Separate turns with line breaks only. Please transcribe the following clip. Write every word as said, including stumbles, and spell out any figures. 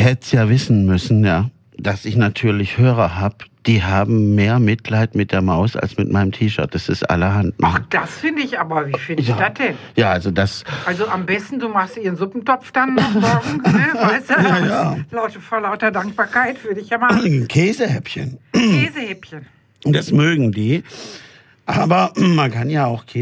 hätt's ja wissen müssen, ja, dass ich natürlich Hörer habe, die haben mehr Mitleid mit der Maus als mit meinem T-Shirt. Das ist allerhand. Ne?
Ach, das finde ich aber. Wie finde ich
ja.
das denn?
Ja, also das...
Also am besten, du machst ihren Suppentopf dann noch morgen, ne? Weißt du?
Ja, ja.
Lauter, vor lauter Dankbarkeit würde ich ja machen.
Ein Käsehäppchen.
Käsehäppchen.
Das mögen die. Aber man kann ja auch Käse